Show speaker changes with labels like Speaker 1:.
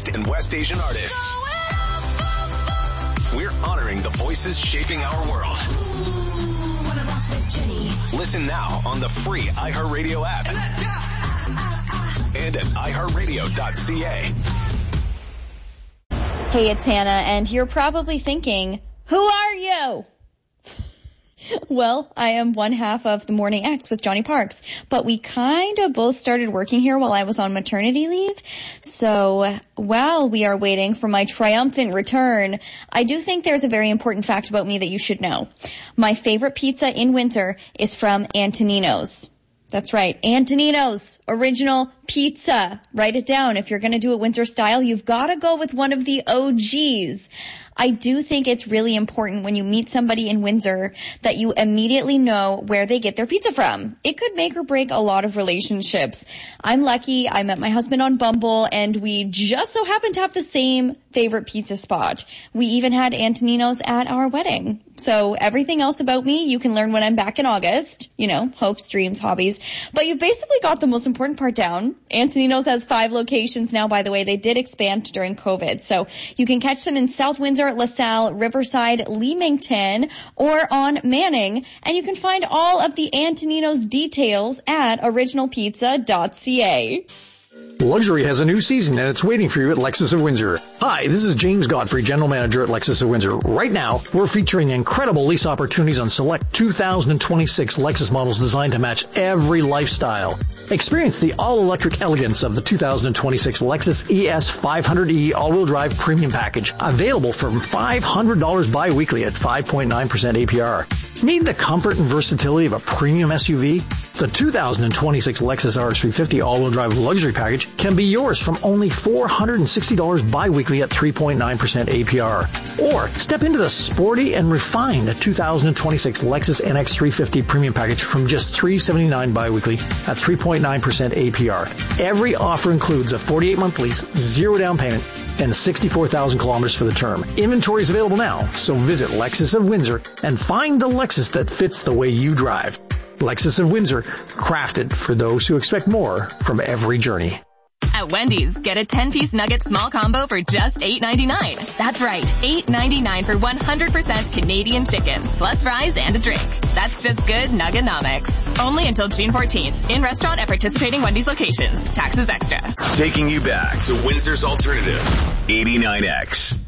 Speaker 1: East and West Asian artists. We're honoring the voices shaping our world. Listen now on the free iHeartRadio app. And at iHeartRadio.ca.
Speaker 2: Hey, it's Hannah, and you're probably thinking, who are you? Well, I am one half of the Morning Act with Johnny Parks, but we kind of both started working here while I was on maternity leave. So while we are waiting for my triumphant return, I do think there's a very important fact about me that you should know. My favorite pizza in winter is from Antonino's. That's right, Antonino's original pizza. Write it down. If you're going to do it winter style, you've got to go with one of the OGs. I do think it's really important when you meet somebody in Windsor that you immediately know where they get their pizza from. It could make or break a lot of relationships. I'm lucky. I met my husband on Bumble, and we just so happened to have the same favorite pizza spot. We even had Antonino's at our wedding. So everything else about me, you can learn when I'm back in August. You know, hopes, dreams, hobbies. But you've basically got the most important part down. Antonino's has 5 locations now, by the way. They did expand during COVID. So you can catch them in South Windsor, LaSalle, Riverside, Leamington, or on Manning. And you can find all of the Antonino's details at originalpizza.ca.
Speaker 3: Luxury has a new season, and it's waiting for you at Lexus of Windsor. Hi, this is James Godfrey, General Manager at Lexus of Windsor. Right now, we're featuring incredible lease opportunities on select 2026 Lexus models designed to match every lifestyle. Experience the all-electric elegance of the 2026 Lexus ES 500e all-wheel drive premium package, available from $500 bi-weekly at 5.9% APR. Need the comfort and versatility of a premium SUV? The 2026 Lexus RX350 all-wheel drive luxury package can be yours from only $460 bi-weekly at 3.9% APR. Or step into the sporty and refined 2026 Lexus NX350 premium package from just $379 bi-weekly at 3.9% APR. Every offer includes a 48-month lease, 0 down payment, and 64,000 kilometers for the term. Inventory is available now, so visit Lexus of Windsor and find the Lexus that fits the way you drive. Lexus of Windsor, crafted for those who expect more from every journey.
Speaker 4: At Wendy's, get a 10-piece nugget small combo for just $8.99. That's right, $8.99 for 100% Canadian chicken, plus fries and a drink. That's just good Nuggenomics. Only until June 14th. In restaurant at participating Wendy's locations. Taxes extra.
Speaker 1: Taking you back to Windsor's alternative, 89X.